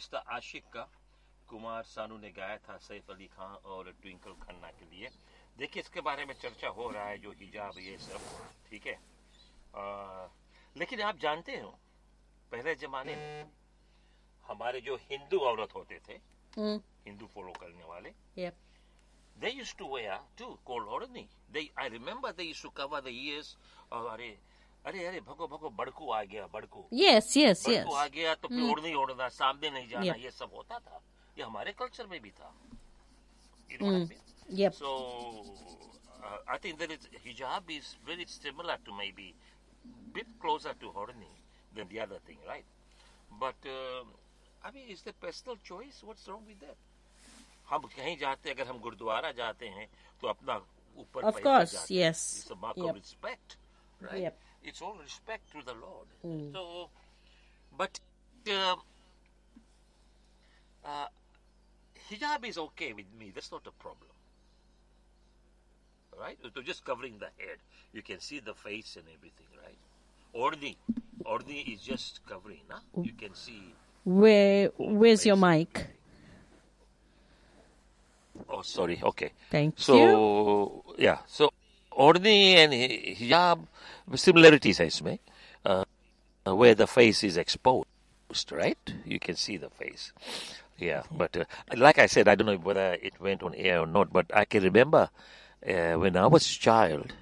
रिश्ता आशिक का कुमार सानू ने गाया था सैफ अली खान और ट्विंकल खन्ना के लिए। देखिए इसके बारे में चर्चा हो रहा है, जो हिजाब ये सब, ठीक है। लेकिन आप जानते हो पहले जमाने में हमारे जो हिंदू औरत होते थे, हिंदू फॉलो करने वाले, they used to wear too called ओढ़नी. I remember they used to cover the ears. अरे अरे अरे भगो भगो बड़कू आ गया, बड़कू. Yes. बड़कू आ गया तो फिर ओढ़नी ओढ़ना, सामने नहीं जाना, ये सब होता था. ये हमारे कल्चर में भी था. You know what I mean? Yep. So I think that hijab is very similar to, maybe bit closer to ओढ़नी than the other thing, right? But I mean, is the personal choice? What's wrong with that? हम कहीं जाते, अगर हम गुरुद्वारा जाते हैं तो अपना ऊपर of course, yes, it's a mark of respect, right? Yep. It's all respect to the Lord. So, but hijab is okay with me. That's not a problem, right? So just covering the head, you can see the face and everything, right? Ordni is just covering, huh? You can see. Where's your mic? Oh, sorry. Okay. Thank you. So, yeah. So, ordni and hijab, similarities है इसमें, where the face is exposed, right? You can see the face. Yeah. But like I said, I don't know whether it went on air or not, but I can remember when I was a child,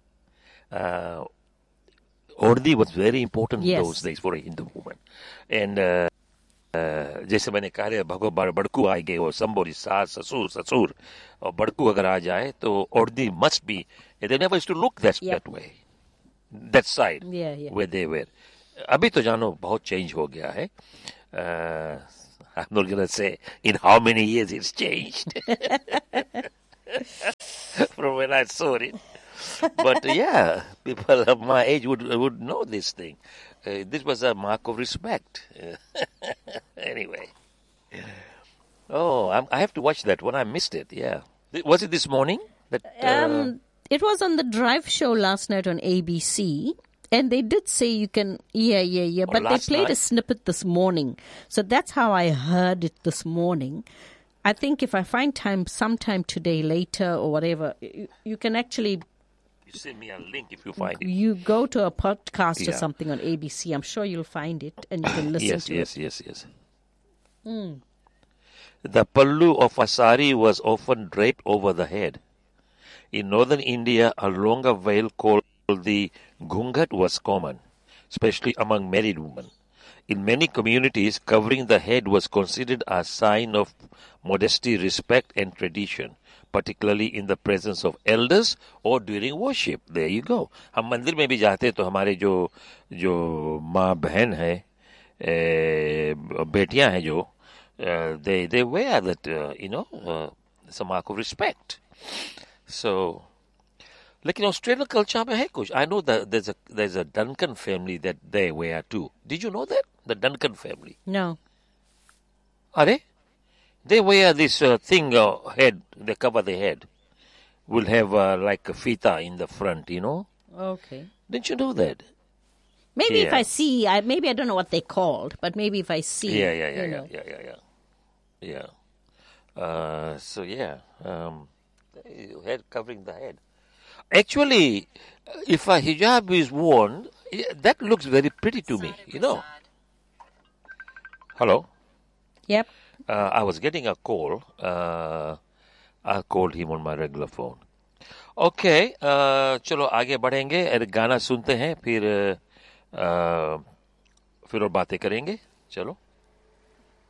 ordni was very important in those days for a Hindu woman. And जैसे मैंने कहा भगो बड़कू आ गए, और somebody सास ससुर और बड़कू अगर आ जाए तो ओढ़नी must be, they never used to look that way, that side where they were. अभी तो जानो बहुत चेंज हो गया है. I'm not gonna say in how many years it's changed from when I saw it, but yeah, people of my age would know this thing. This was a mark of respect. Anyway. Oh, I have to watch that one. I missed it. Yeah. Was it this morning? It was on the Drive show last night on ABC. And they did say you can, but they played a snippet this morning. So that's how I heard it this morning. I think if I find time sometime today, later or whatever, you can actually... You send me a link if you find it. You go to a podcast or something on ABC. I'm sure you'll find it and you can listen to it. Yes. The pallu of a sari was often draped over the head. In northern India, a longer veil called the ghungat was common, especially among married women. In many communities, covering the head was considered a sign of modesty, respect, and tradition, particularly in the presence of elders or during worship. There you go. हम मंदिर में भी जाते तो हमारे जो माँ बहन है, बेटियां हैं जो, they wear that, it's a mark of respect. So, लेकिन ऑस्ट्रेलियन कल्चर में है कुछ. I know that there's a Duncan family that they wear too. Did you know that? The Duncan family. No. Are they wear this thing, head, they cover the head. Will have like a fita in the front, Okay. Didn't you know that? Maybe if I see, maybe I don't know what they're called, but maybe if I see. Yeah. So yeah, head covering the head. Actually, if a hijab is worn, that looks very pretty to me, Hello? Yep. I was getting a call. I called him on my regular phone. Okay, चलो आगे बढ़ेंगे, गाना सुनते हैं, फिर और बातें करेंगे. चलो.